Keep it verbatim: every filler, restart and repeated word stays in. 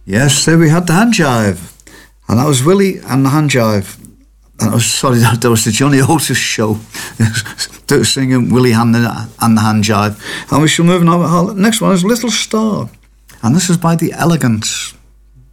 Yes, there we had the hand jive. And that was Willie and the hand jive. And I was sorry, that, that was the Johnny Otis show. Singing Willie and the, and the hand jive. And we shall move on. The next one is Little Star. And this is by The Elegants.